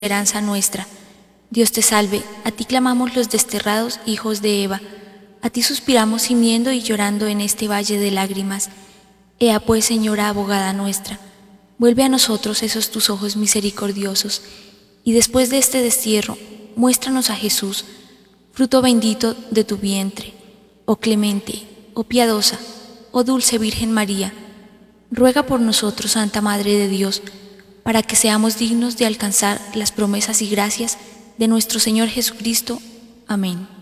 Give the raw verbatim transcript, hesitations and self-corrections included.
esperanza nuestra. Dios te salve, a ti clamamos los desterrados hijos de Eva, a ti suspiramos gimiendo y llorando en este valle de lágrimas. Ea pues, Señora abogada nuestra, vuelve a nosotros esos tus ojos misericordiosos, y después de este destierro, muéstranos a Jesús, fruto bendito de tu vientre. Oh clemente, oh piadosa, oh dulce Virgen María, ruega por nosotros, Santa Madre de Dios, para que seamos dignos de alcanzar las promesas y gracias de nuestro Señor Jesucristo. Amén.